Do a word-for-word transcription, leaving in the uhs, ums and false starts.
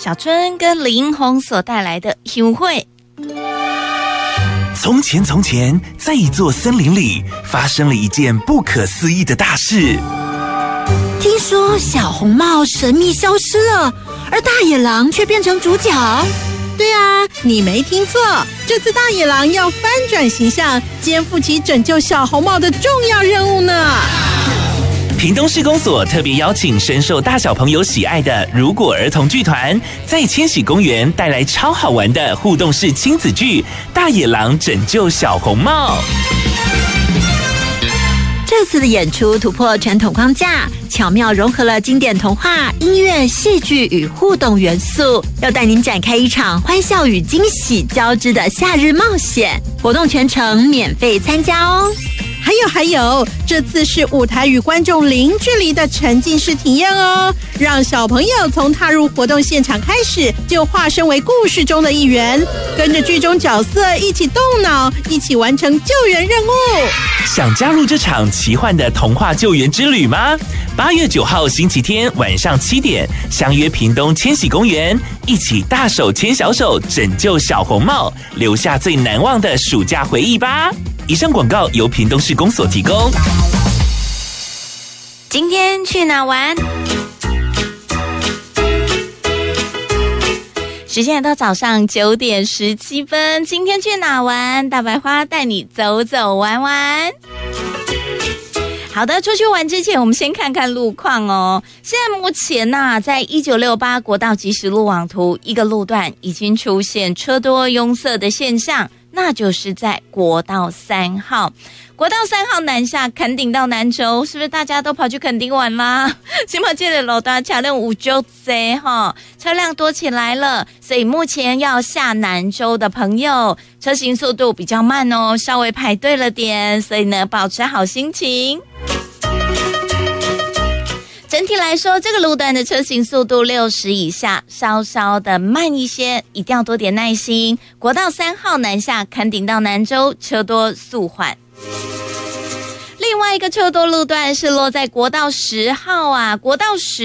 小春跟林红所带来的优惠。 从前从前，在一座森林里发生了一件不可思议的大事。 听说小红帽神秘消失了，而大野狼却变成主角。 对啊，你没听错，这次大野狼要翻转形象，肩负起拯救小红帽的重要任务呢。 屏东市公所特别邀请深受大小朋友喜爱的如果儿童剧团，在千禧公园带来超好玩的互动式亲子剧《大野狼拯救小红帽》。 这次的演出突破传统框架，巧妙融合了经典童话、音乐、戏剧与互动元素，要带您展开一场欢笑与惊喜交织的夏日冒险。活动全程免费参加哦。 还有还有，这次是舞台与观众零距离的沉浸式体验哦，让小朋友从踏入活动现场开始，就化身为故事中的一员，跟着剧中角色一起动脑，一起完成救援任务。 想加入这场奇幻的童话救援之旅吗？八月九号星期天晚上七点，相约屏东千禧公园，一起大手牵小手拯救小红帽，留下最难忘的暑假回忆吧。以上广告由屏东市公所提供。 今天去哪玩？时间来到早上九点十七分，今天去哪玩？大白花带你走走玩玩。好的，出去玩之前，我们先看看路况哦。现在目前呢、啊，在一九六八国道即时路网图一个路段已经出现车多拥塞的现象，那就是在国道三号。国道三号南下垦丁到南州，是不是大家都跑去垦丁玩啦？新马街的路段车辆有就多哈，车辆多起来了，所以目前要下南州的朋友，车行速度比较慢哦，稍微排队了点，所以呢，保持好心情。整体来说，这个路段的车行速度六十以下，稍稍的慢一些，一定要多点耐心。国道三号南下垦丁到南州，车多速缓。另外一个车多路段是落在国道十号啊，国道十